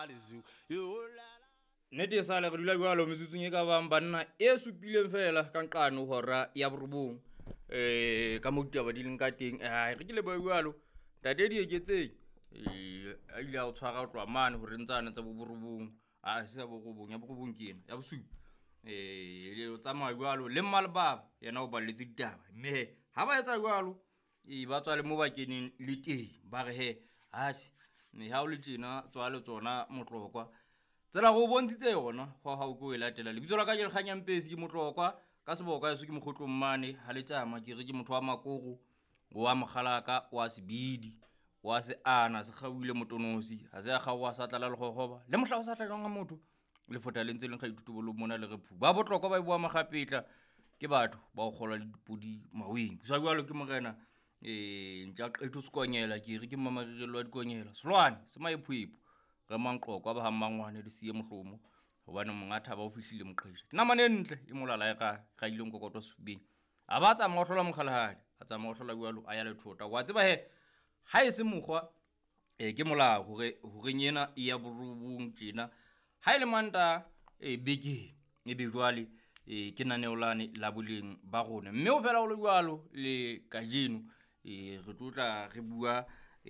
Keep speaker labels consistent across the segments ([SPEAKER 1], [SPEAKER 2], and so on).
[SPEAKER 1] Nete sale re dula jwalo metsutsung e ka bang banna e supileng fela ka nqano hora ya borobong ka mo ditaba di leng ka teng re ke le ba jwalo tate di eketseng a ile a o tshwara tloa mane hore ntsana tsa borobong se sa borobong ya borobong ke ena ya bosupi le o tsamaya jwalo le mmalebaba yena o balletse ditaba mme ha ba etsa jwalo ba tswa le mo ba keneng le teng ba re he hase ha o le tjena tswa le tsona motlokwa tsela go bontshitse yona ho ha o go e latela lebitso la ka ke lekganyang pesi ke motlokwa ka seboka yeso ke mokgotlong mane ha le tjama ke re ke motho wa makoro wa mogalaka wa sebidi wa se ana se gauile motonosi ha se ya ga wa sa tlala le gogoba le mohla o sa tla nga motho le fota le ntse le ga itutubolo mona le re phu ba botlokwa ba bua magapetla ke batho ba go gola le dipodi maweng sa jwalo ke morena ntja qetho sekonyela ke re ke mamarirelo wa dikonyela selwane se maephuepo re manqokwa ba hammangwane le siye mohlomo hobane mongatha ba o fihlile moqhesha ke namane ntle e molala ya ka ga ile nkokotwa sefubeng a ba tsa mohlola mokgalahadi a tsa mohlola jwalo a ya le thota wa tseba he ha e se mokgwa ke molao hore nyena e ya borobong tjena ha ile manta beke e be jwale ke naneolane la boleng ba rona mme o fela o le jwalo le kajeno re tlotla re bua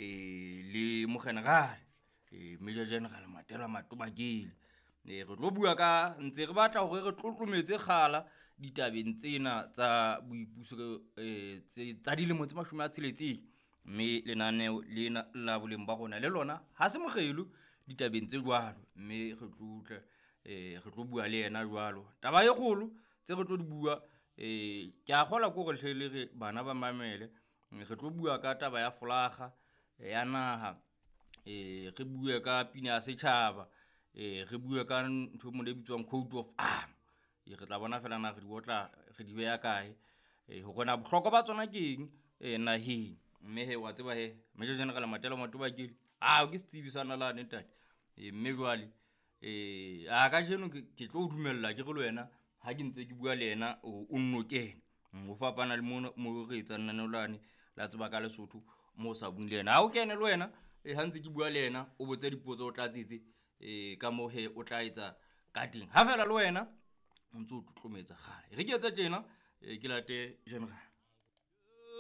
[SPEAKER 1] le mogenerale Major General Matela Matobakele re tlo bua ka ntse re batla hore re tlotlometse kgala ditabeng tsena tsa boipuso tsa dilemo tse 60 mme lenaneo lena la boleng ba rona le lona ha se mogelu ditabeng tse jwalo mme re tlo bua le yena jwalo taba e kgolo tse re tlo di bua ke a gola go hle re bana ba mamele re tlo bua ka taba ya folaga ya naha re bue ka pina ya setjhaba re bue ka ntho mo le bitswang coat of arm re tla bona fela na re di botla re di beya kae ho gona bohlokwa ba tsona keng naheng mme he wa tseba he Major General Matela Matobakele o ke setsebi sana la ntate mme jwale ka jeno ke tlo dumella ke re le wena ha ke ntse ke bua le yena o nnokene o fapana le mo re etsa nnanolane la tseba ka Lesotho mo sa buile yena ha o kene le wena ha ntse ke bua le yena o botse dipotso o tlatsetse ka mo he o tla etsa ka teng ha fela le wena o ntse o tlotlometsa gale re ke etsa tjena ke late general